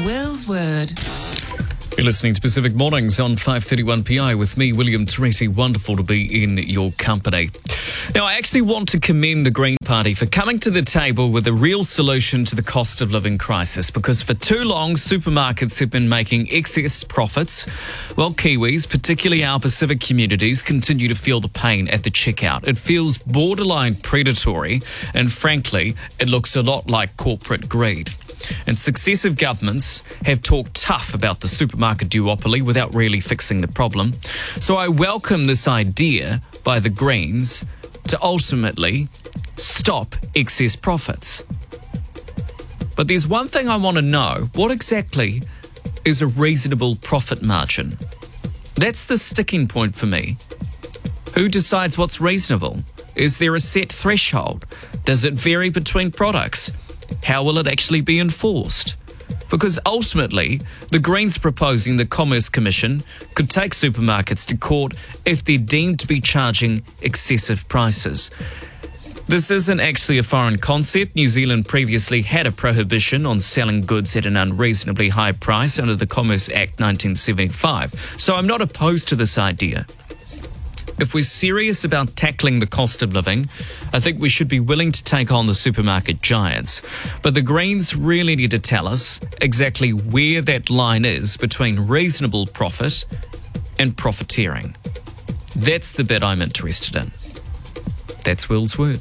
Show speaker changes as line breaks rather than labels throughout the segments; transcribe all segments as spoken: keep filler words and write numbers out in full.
Will's Word.
You're listening to Pacific Mornings on five thirty-one P I with me, William Teresi. Wonderful to be in your company. Now, I actually want to commend the Green Party for coming to the table with a real solution to the cost of living crisis, because for too long, supermarkets have been making excess profits, while Kiwis, particularly our Pacific communities, continue to feel the pain at the checkout. It feels borderline predatory, and frankly, it looks a lot like corporate greed. And successive governments have talked tough about the supermarket duopoly without really fixing the problem. So I welcome this idea by the Greens to ultimately stop excess profits. But there's one thing I want to know. What exactly is a reasonable profit margin? That's the sticking point for me. Who decides what's reasonable? Is there a set threshold? Does it vary between products? How will it actually be enforced? Because ultimately, the Greens proposing the Commerce Commission could take supermarkets to court if they're deemed to be charging excessive prices. This isn't actually a foreign concept. New Zealand previously had a prohibition on selling goods at an unreasonably high price under the Commerce Act nineteen seventy-five. So I'm not opposed to this idea. If we're serious about tackling the cost of living, I think we should be willing to take on the supermarket giants. But the Greens really need to tell us exactly where that line is between reasonable profit and profiteering. That's the bit I'm interested in. That's Will's Word.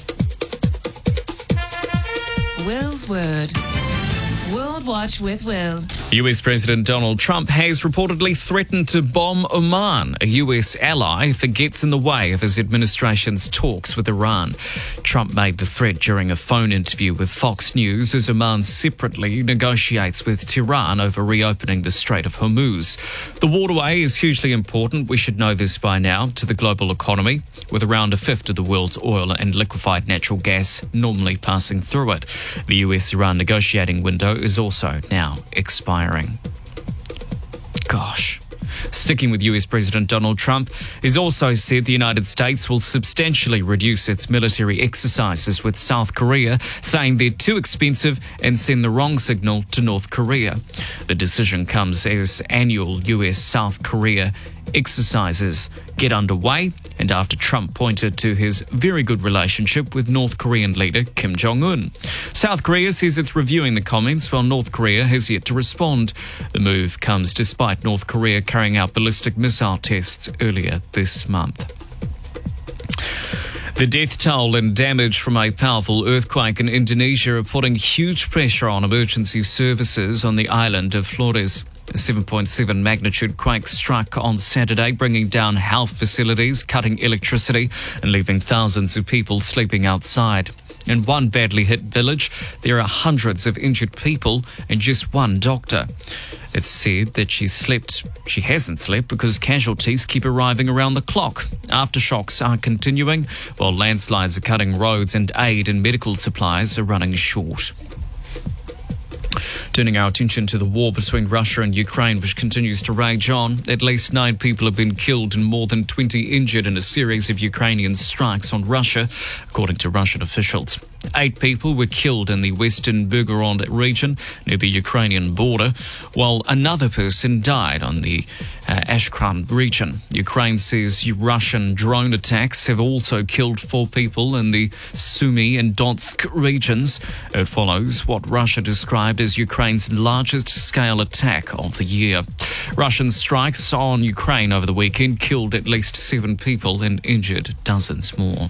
Will's Word. World Watch with Will.
U S President Donald Trump has reportedly threatened to bomb Oman, a U S ally, if it gets in the way of his administration's talks with Iran. Trump made the threat during a phone interview with Fox News as Oman separately negotiates with Tehran over reopening the Strait of Hormuz. The waterway is hugely important, we should know this by now, to the global economy, with around a fifth of the world's oil and liquefied natural gas normally passing through it. The U S-Iran negotiating window is also now expiring. Gosh. Sticking with U S President Donald Trump, he's also said the United States will substantially reduce its military exercises with South Korea, saying they're too expensive and send the wrong signal to North Korea. The decision comes as annual U S-South Korea exercises get underway, and after Trump pointed to his very good relationship with North Korean leader Kim Jong-un. South Korea says it's reviewing the comments, while North Korea has yet to respond. The move comes despite North Korea carrying out ballistic missile tests earlier this month. The death toll and damage from a powerful earthquake in Indonesia are putting huge pressure on emergency services on the island of Flores. A seven point seven magnitude quake struck on Saturday, bringing down health facilities, cutting electricity, and leaving thousands of people sleeping outside. In one badly hit village, there are hundreds of injured people and just one doctor. It's said that she slept, she hasn't slept because casualties keep arriving around the clock. Aftershocks are continuing, while landslides are cutting roads and aid and medical supplies are running short. Turning our attention to the war between Russia and Ukraine, which continues to rage on. At least nine people have been killed and more than twenty injured in a series of Ukrainian strikes on Russia, according to Russian officials. Eight people were killed in the western Belgorod region near the Ukrainian border, while another person died on the uh, Ashkelon region. Ukraine says Russian drone attacks have also killed four people in the Sumy and Donetsk regions. It follows what Russia described as Ukraine's largest scale attack of the year. Russian strikes on Ukraine over the weekend killed at least seven people and injured dozens more.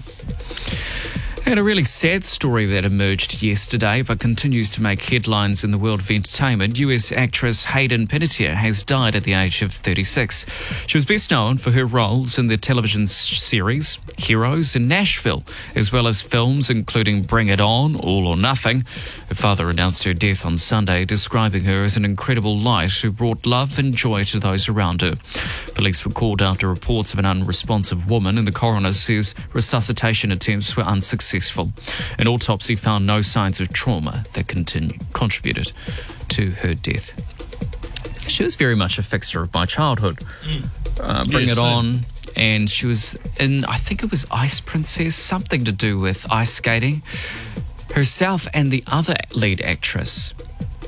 And a really sad story that emerged yesterday but continues to make headlines in the world of entertainment. U S actress Hayden Panettiere has died at the age of thirty-six. She was best known for her roles in the television series Heroes and Nashville, as well as films including Bring It On, All or Nothing. Her father announced her death on Sunday, describing her as an incredible light who brought love and joy to those around her. Police were called after reports of an unresponsive woman, and the coroner says resuscitation attempts were unsuccessful. An autopsy found no signs of trauma that continue, contributed to her death. She was very much a fixture of my childhood. Mm. Uh, Bring yes, It On, and she was in, I think it was Ice Princess, something to do with ice skating. Herself and the other lead actress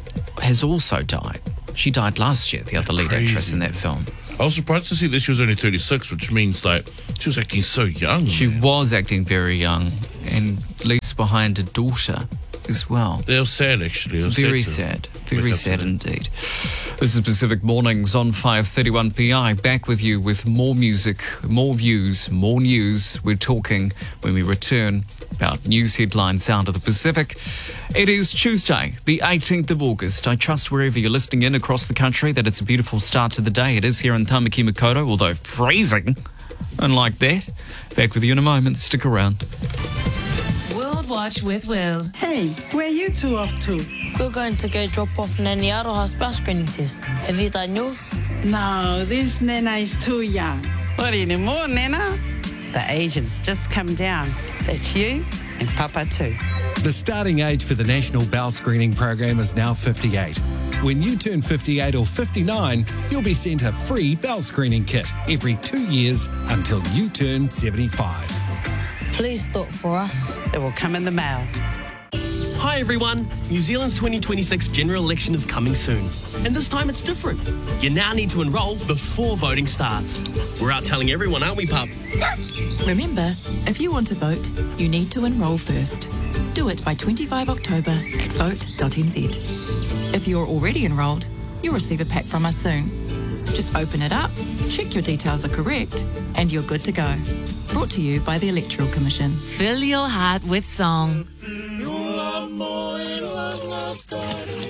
has also died. She died last year, the other lead
Crazy.
actress in that film.
I was surprised to see that she was only thirty-six, which means like she was acting so young.
She
man.
was acting very young and leaves behind a daughter as well.
They were sad, actually.
It's
It was
very
sad. to
sad. Very
wake up
sad
to that.
indeed. This is Pacific Mornings on five thirty-one P I. Back with you with more music, more views, more news. We're talking when we return about news headlines out of the Pacific. It is Tuesday, the eighteenth of August. I trust wherever you're listening in across the country that it's a beautiful start to the day. It is here in Tamaki Makaurau, although freezing. Unlike that. Back with you in a moment. Stick around.
World Watch with Will.
Hey, where you two off to?
We're going to go drop off Nanny Aroha's bus screening test. Have you done yours?
No, this Nana is too young.
What anymore, Nana? The age has just come down. That's you and Papa too.
The starting age for the National Bowel Screening Program is now fifty-eight. When you turn fifty-eight or fifty-nine, you'll be sent a free bowel screening kit every two years until you turn seventy-five.
Please do it for us.
It will come in the mail.
Hi everyone, New Zealand's twenty twenty-six general election is coming soon. And this time it's different. You now need to enrol before voting starts. We're out telling everyone, aren't we, pup?
Remember, if you want to vote, you need to enrol first. Do it by twenty-fifth of October at vote dot n z. If you're already enrolled, you'll receive a pack from us soon. Just open it up, check your details are correct, and you're good to go. Brought to you by the Electoral Commission.
Fill your heart with song.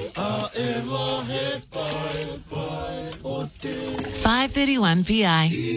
five thirty-one P I.